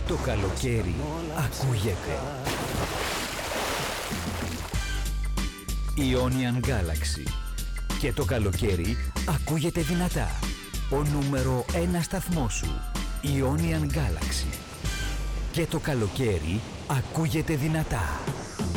Το καλοκαίρι ακούγεται. Ionian Galaxy. Και το καλοκαίρι ακούγεται δυνατά. Ο νούμερο 1 σταθμός σου. Ionian Galaxy. Και το καλοκαίρι ακούγεται δυνατά.